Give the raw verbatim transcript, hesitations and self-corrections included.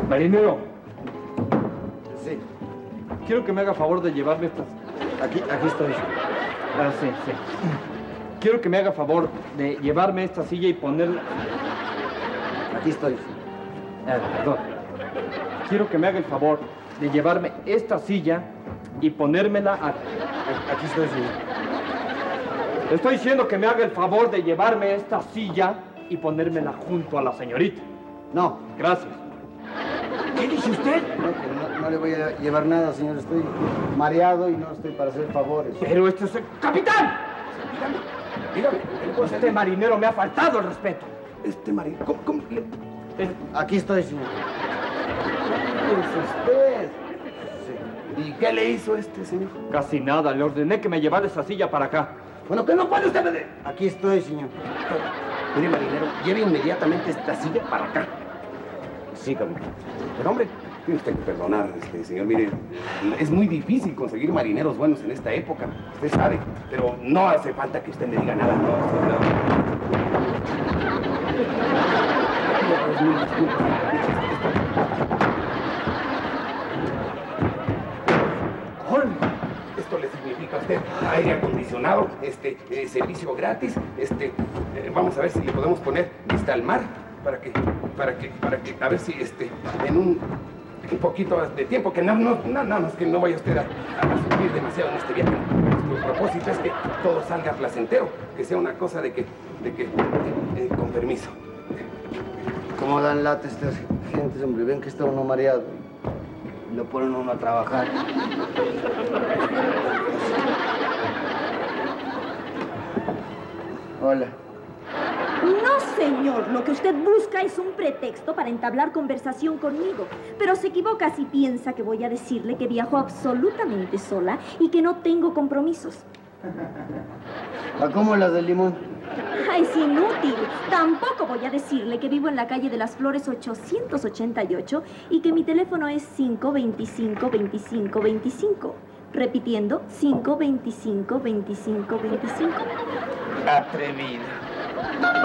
Marinero. Sí. Quiero que me haga favor de llevarme estas... Aquí, aquí estoy. Ah, sí, sí. Quiero que me haga favor de llevarme esta silla y ponerla... Aquí estoy. Ah, perdón. Quiero que me haga el favor de llevarme esta silla y ponérmela a... Aquí estoy, señor. Le estoy diciendo que me haga el favor de llevarme esta silla y ponérmela junto a la señorita. No. Gracias. ¿Qué dice usted? No, pero no, no le voy a llevar nada, señor. Estoy mareado y no estoy para hacer favores. Pero este es el... ¡Capitán! Dígame, dígame. ¿qué le puedo hacer? Este marinero me ha faltado el respeto. Este marinero... ¿Cómo, cómo? le- Es- Aquí estoy, señor. ¿Es usted? Sí. ¿Y qué le hizo este señor? Casi nada. Le ordené que me llevara esa silla para acá. Bueno, que no puede usted... me- Aquí estoy, señor. Mire, marinero, lleve inmediatamente esta silla para acá. Sí, cabrón. Pero, hombre, tiene usted que perdonar, este, señor. Mire, es muy difícil conseguir marineros buenos en esta época. Usted sabe, pero no hace falta que usted me diga nada. No, usted no. Es muy disculpe. Esto le significa a usted aire acondicionado, este, eh, servicio gratis, este, eh, vamos a ver si le podemos poner vista al mar para que, para que, para que, a ver si, este, en un, un poquito de tiempo, que no, no, no, no, no, es que no vaya usted a, a sufrir demasiado en este viaje. Nuestro propósito es que todo salga placentero, que sea una cosa de que, de que, eh, con permiso. ¿Cómo dan lata estas gentes, hombre? Ven que está uno mareado. Y lo ponen uno a trabajar. Hola. No, señor. Lo que usted busca es un pretexto para entablar conversación conmigo. Pero se equivoca si piensa que voy a decirle que viajo absolutamente sola y que no tengo compromisos. ¿A cómo las del limón? Ay, es inútil. Tampoco voy a decirle que vivo en la calle de las Flores ochocientos ochenta y ocho y que mi teléfono es cinco veinticinco veinticinco veinticinco. Repitiendo, cinco veinticinco veinticinco veinticinco. Atrevida.